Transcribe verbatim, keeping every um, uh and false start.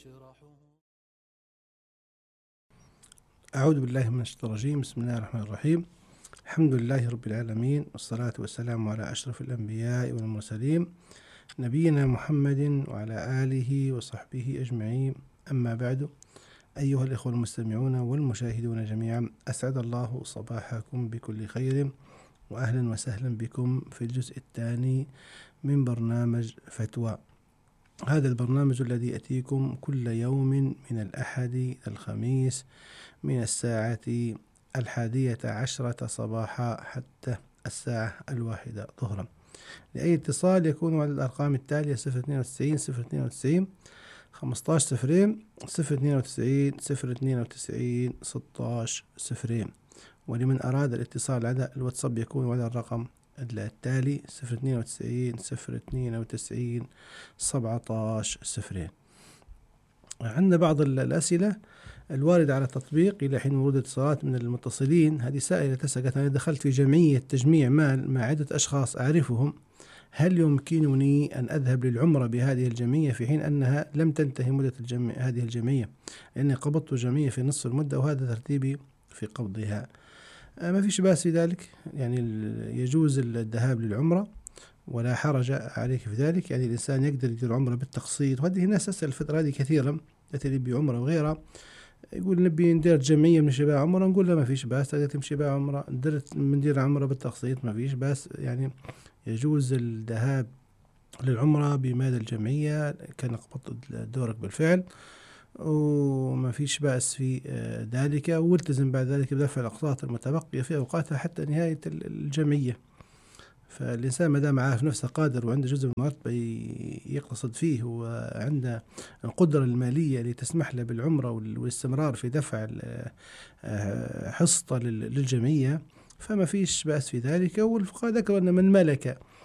أعوذ بالله من الشيطان الرجيم. بسم الله الرحمن الرحيم. الحمد لله رب العالمين، والصلاة والسلام على أشرف الأنبياء والمرسلين نبينا محمد وعلى آله وصحبه أجمعين. أما بعد، أيها الإخوة المستمعون والمشاهدون جميعا، أسعد الله صباحكم بكل خير، وأهلا وسهلا بكم في الجزء الثاني من برنامج فتوى. هذا البرنامج الذي يأتيكم كل يوم من الأحد إلى الخميس من الساعة الحادية عشرة صباحا حتى الساعة الواحدة ظهرا. لأي اتصال يكون على الأرقام التالية: صفر اثنين وتسعين صفر اثنين وتسعين خمسة عشر صفرين، صفر اثنين وتسعين صفر اثنين وتسعين ستة عشر صفرين. ولمن أراد الاتصال على الواتساب يكون على الرقم التالي: صفر اثنين وتسعين صفر اثنين وتسعين سبعة عشر صفرين. عندنا بعض الأسئلة الواردة على التطبيق إلى حين ورود اتصالات من المتصلين. هذه سائلة تسأل: أنا دخلت في جمعية تجميع مال مع عدة أشخاص أعرفهم، هل يمكنني أن أذهب للعمرة بهذه الجمعية في حين أنها لم تنتهي مدة الجمع هذه الجمعية، لأني قبضت الجمعية في نصف المدة وهذا ترتيبي في قبضها؟ ما فيش بأس في ذلك، يعني يجوز الذهاب للعمرة ولا حرج عليك في ذلك. يعني الإنسان يقدر يدير عمرة بالتقسيط، وهذه الناس تسأل الفترة هذه كثيرا، تأتي بعمرة وغيرها، يقول نبي ندير جمعية من شباب عمرة، نقول له ما فيش بأس، تقدر تمشي بها عمرة، درت ندير عمرة بالتقسيط ما فيش بأس. يعني يجوز الذهاب للعمرة بمال الجمعية كان قبضت دورك بالفعل، وما فيش بأس في ذلك، والتزم بعد ذلك بدفع الأقساط المتبقية في أوقاتها حتى نهاية الجمعية. فالإنسان ما دام عارف نفسه قادر وعنده جزء من المرتبة يقتصد فيه وعنده القدرة المالية اللي تسمح له بالعمرة والاستمرار في دفع حصة للجمعية، فما فيش بأس في ذلك. والفقهاء ذكروا أن من ملك